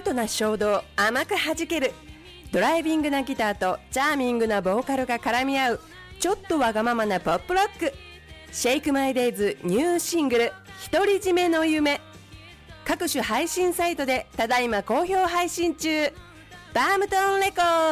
ートな衝動甘く弾ける、ドライビングなギターとチャーミングなボーカルが絡み合うちょっとわがままなポップロック。シェイクマイデイズニューシングル独り占めの夢、各種配信サイトでただいま好評配信中。バームトンレコード。